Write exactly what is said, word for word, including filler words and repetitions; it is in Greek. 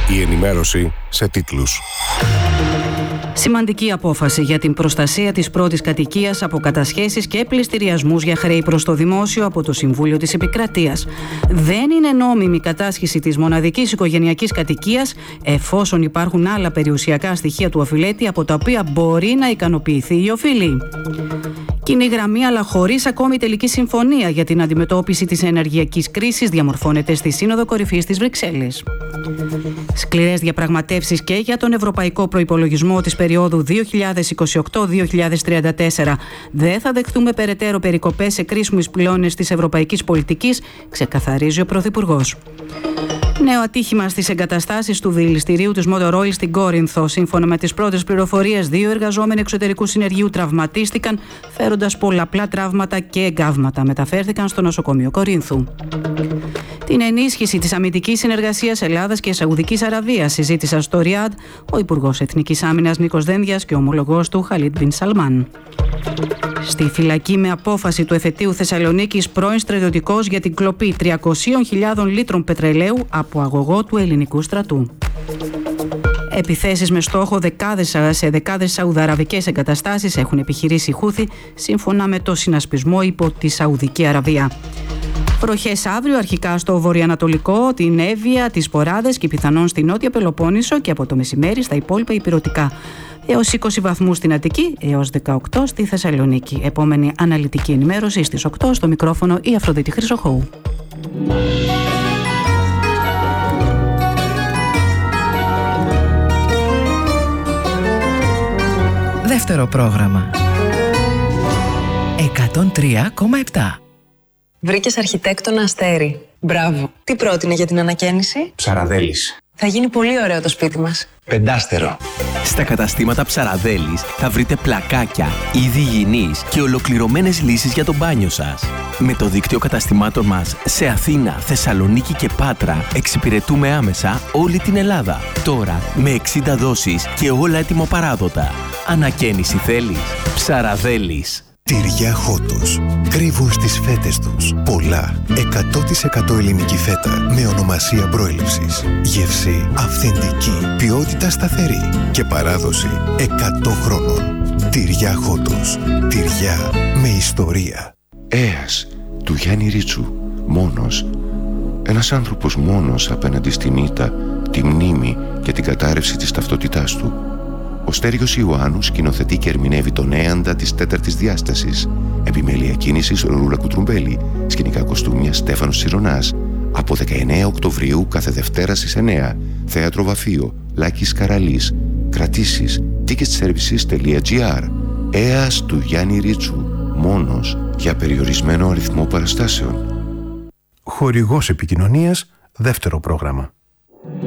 Η ενημέρωση σε τίτλους. Σημαντική απόφαση για την προστασία της πρώτης κατοικίας από κατασχέσεις και πληστηριασμούς για χρέη προς το δημόσιο από το Συμβούλιο της Επικρατείας. Δεν είναι νόμιμη κατάσχεση της μοναδικής οικογενειακής κατοικίας εφόσον υπάρχουν άλλα περιουσιακά στοιχεία του οφειλέτη από τα οποία μπορεί να ικανοποιηθεί η οφειλή. Κοινή γραμμή, αλλά χωρίς ακόμη τελική συμφωνία για την αντιμετώπιση της ενεργειακής κρίσης, διαμορφώνεται στη Σύνοδο Κορυφής της Βρυξέλλης. Σκληρές διαπραγματεύσεις και για τον ευρωπαϊκό προϋπολογισμό της περίοδου δύο χιλιάδες είκοσι οκτώ με δύο χιλιάδες τριάντα τέσσερα. Δεν θα δεχτούμε περαιτέρω περικοπές σε κρίσιμους πυλώνες της ευρωπαϊκής πολιτικής, ξεκαθαρίζει ο Πρωθυπουργός. Νέο ατύχημα στις εγκαταστάσεις του δηληστηρίου της Motor Oil στην Κόρινθο. Σύμφωνα με τις πρώτες πληροφορίες, δύο εργαζόμενοι εξωτερικού συνεργείου τραυματίστηκαν, φέροντας πολλαπλά τραύματα και εγκάβματα. Μεταφέρθηκαν στο νοσοκομείο Κορίνθου. Την ενίσχυση της αμυντικής συνεργασίας Ελλάδας και Σαουδικής Αραβίας συζήτησαν στο Ριάντ ο Υπουργός Εθνικής Άμυνας Νίκος Δένδιας και ο ομολογός του Χαλίτ Μπιν Σαλμάν. Στη φυλακή με απόφαση του εφετείου Θεσσαλονίκης πρώην στρατιωτικός για την κλοπή τριακόσιες χιλιάδες λίτρων πετρελαίου από αγωγό του ελληνικού στρατού. Επιθέσεις με στόχο δεκάδες, σε δεκάδες σαουδαραβικές εγκαταστάσεις έχουν επιχειρήσει οι Χούθη, σύμφωνα με το συνασπισμό υπό τη Σαουδική Αραβία. Βροχές αύριο, αρχικά στο βορειοανατολικό, την Εύβοια, τις Ποράδες και πιθανόν στη Νότια Πελοπόννησο και από το μεσημέρι στα υπόλοιπα ηπειρωτικά. Έως είκοσι βαθμούς στην Αττική, έως δεκαοκτώ στη Θεσσαλονίκη. Επόμενη αναλυτική ενημέρωση στις οκτώ, στο μικρόφωνο η Αφροδίτη Χρυσοχώου. Δεύτερο πρόγραμμα. εκατόν τρία κόμμα επτά. Βρήκες αρχιτέκτονα Αστέρι. Μπράβο. Τι πρότεινε για την ανακαίνιση? Ψαραδέλης. Θα γίνει πολύ ωραίο το σπίτι μας. Πεντάστερο. Στα καταστήματα Ψαραδέλης θα βρείτε πλακάκια, είδη υγιεινής και ολοκληρωμένες λύσεις για το μπάνιο σας. Με το δίκτυο καταστημάτων μας σε Αθήνα, Θεσσαλονίκη και Πάτρα εξυπηρετούμε άμεσα όλη την Ελλάδα. Τώρα με εξήντα δόσεις και όλα έτοιμο-παράδοτα. Ανακαίνιση θέλεις? Ψαραδέλης. Τυριά Χότος. Κρύβουν στις φέτες τους πολλά εκατό τοις εκατό ελληνική φέτα με ονομασία προέλευσης. Γεύση αυθεντική, ποιότητα σταθερή και παράδοση εκατό χρόνων. Τυριά Χότος. Τυριά με ιστορία. Έας του Γιάννη Ρίτσου. Μόνος. Ένας άνθρωπος μόνος απέναντι στην ήττα, τη μνήμη και την κατάρρευση της ταυτότητάς του. Ο Στέργιος Ιωάννου σκηνοθετεί και ερμηνεύει τον Έαντα της τέταρτης διάστασης. Επιμέλεια κίνησης Ρούλα Κουτρουμπέλη. Σκηνικά κοστούμια Στέφανος Τσιρονάς. Από δεκαεννέα Οκτωβρίου κάθε Δευτέρα στις εννέα. Θέατρο Βαφείο. Λάκης Καραλής. Κρατήσεις. ticketservices.gr. Έας του Γιάννη Ρίτσου. Μόνος, για περιορισμένο αριθμό παραστάσεων. Χορηγός επικοινωνίας, δεύτερο πρόγραμμα.